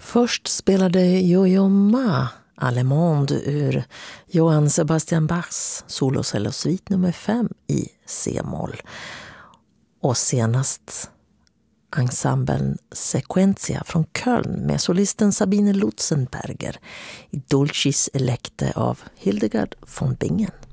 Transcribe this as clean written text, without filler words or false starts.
Först spelade Yo-Yo Ma Allemande ur Johann Sebastian Bachs solocellosuite nummer 5 i C-moll. Och senast ensemblen Sequentia från Köln med solisten Sabine Lutzenberger i Dulcis Electe av Hildegard von Bingen.